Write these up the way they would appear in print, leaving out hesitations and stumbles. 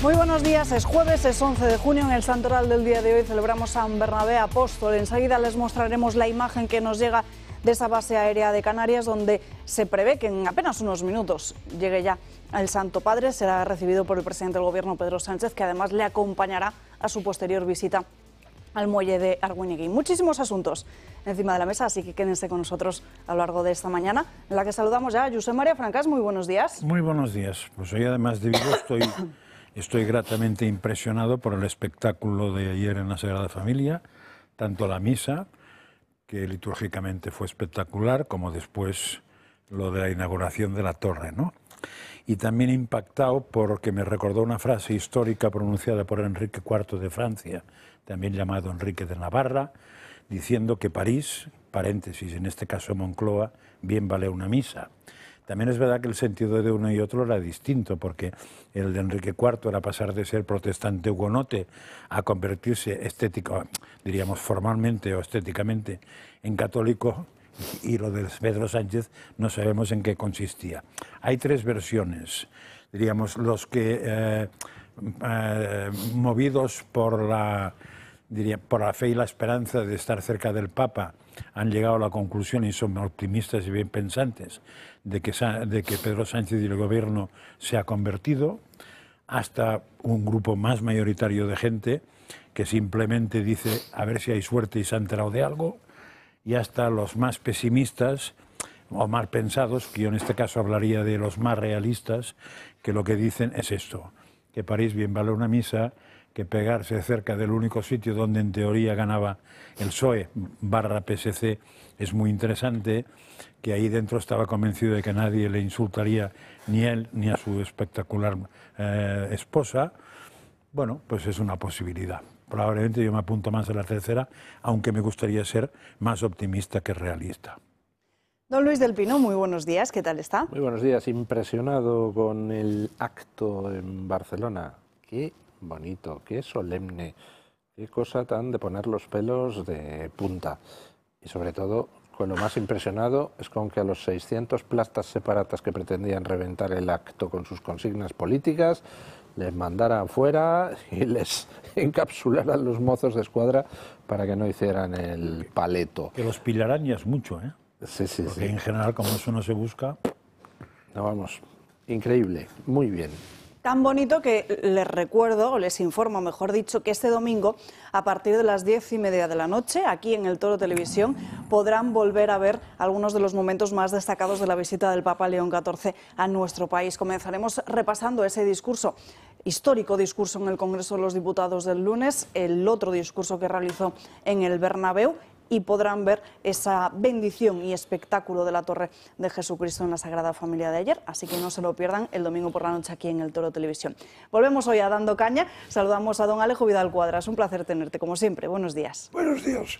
Muy buenos días, es jueves, es 11 de junio, en el santoral del día de hoy celebramos San Bernabé Apóstol. Enseguida les mostraremos la imagen que nos llega de esa base aérea de Canarias, donde se prevé que en apenas unos minutos llegue ya el Santo Padre. Será recibido por el presidente del Gobierno, Pedro Sánchez, que además le acompañará a su posterior visita al muelle de Arguineguín. Muchísimos asuntos encima de la mesa, así que quédense con nosotros a lo largo de esta mañana, en la que saludamos ya a Josep María Francas. Muy buenos días. Muy buenos días. Pues hoy, además de Vigo, estoy gratamente impresionado por el espectáculo de ayer en la Sagrada Familia, tanto la misa, que litúrgicamente fue espectacular, como después lo de la inauguración de la torre, ¿no? Y también impactado porque me recordó una frase histórica pronunciada por Enrique IV de Francia, también llamado Enrique de Navarra, diciendo que París, paréntesis, en este caso Moncloa, bien vale una misa. También es verdad que el sentido de uno y otro era distinto, porque el de Enrique IV era pasar de ser protestante hugonote a convertirse diríamos formalmente o estéticamente, en católico, y lo de Pedro Sánchez no sabemos en qué consistía. Hay tres versiones, diríamos, los que movidos por la fe y la esperanza de estar cerca del Papa, han llegado a la conclusión, y son optimistas y bien pensantes, de que Pedro Sánchez y el Gobierno se ha convertido, hasta un grupo más mayoritario de gente que simplemente dice a ver si hay suerte y se ha enterado de algo, y hasta los más pesimistas o mal pensados, que yo en este caso hablaría de los más realistas, que lo que dicen es esto, que París bien vale una misa, que pegarse cerca del único sitio donde en teoría ganaba el PSOE/PSC es muy interesante, que ahí dentro estaba convencido de que nadie le insultaría, ni él ni a su espectacular esposa. Bueno, pues es una posibilidad. Probablemente yo me apunto más a la tercera, aunque me gustaría ser más optimista que realista. Don Luis del Pino, muy buenos días, ¿qué tal está? Muy buenos días, impresionado con el acto en Barcelona. Qué bonito, qué solemne, qué cosa tan de poner los pelos de punta. Y sobre todo, con lo más impresionado es con que a los 600 plastas separatas que pretendían reventar el acto con sus consignas políticas, les mandaran fuera y les encapsularan los mozos de escuadra para que no hicieran el paleto. Que los pillarán ya es mucho, ¿eh? Sí, sí, porque sí. En general, como eso no se busca... No, vamos, increíble, muy bien. Tan bonito que les recuerdo, o les informo, mejor dicho, que este domingo, a partir de las 10:30 de la noche, aquí en el Toro Televisión, podrán volver a ver algunos de los momentos más destacados de la visita del Papa León XIV a nuestro país. Comenzaremos repasando ese discurso, histórico discurso en el Congreso de los Diputados del lunes, el otro discurso que realizó en el Bernabéu, y podrán ver esa bendición y espectáculo de la Torre de Jesucristo en la Sagrada Familia de ayer, así que no se lo pierdan el domingo por la noche aquí en el Toro Televisión. Volvemos hoy a Dando Caña, saludamos a don Alejo Vidal Cuadras, un placer tenerte como siempre, buenos días. Buenos días.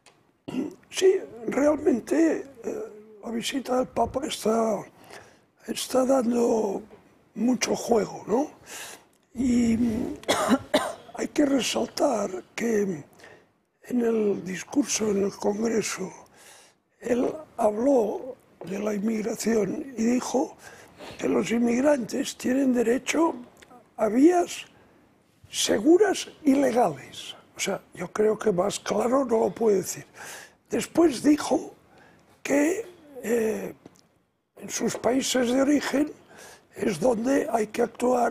Sí, realmente la visita del Papa está dando mucho juego, ¿no? Y hay que resaltar que en el discurso en el Congreso, él habló de la inmigración y dijo que los inmigrantes tienen derecho a vías seguras y legales. O sea, yo creo que más claro no lo puede decir. Después dijo que en sus países de origen es donde hay que actuar